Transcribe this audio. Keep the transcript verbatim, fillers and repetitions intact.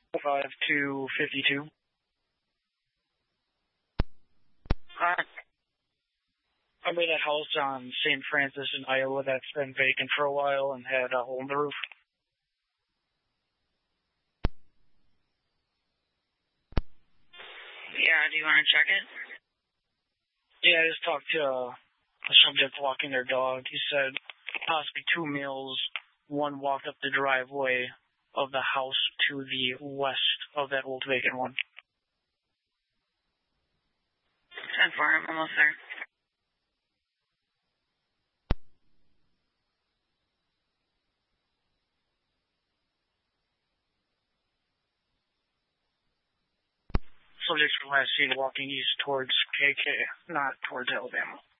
five two fifty-two. Hi. I made a house on Saint Francis in Iowa that's been vacant for a while and had a hole in the roof. Yeah, do you want to check it? Yeah, I just talked to uh, a subject walking their dog. He said possibly two males. One walked up the driveway of the house to the west of that old vacant one. ten four, I'm almost there. Subjects from last seen walking east towards K K, not towards Alabama.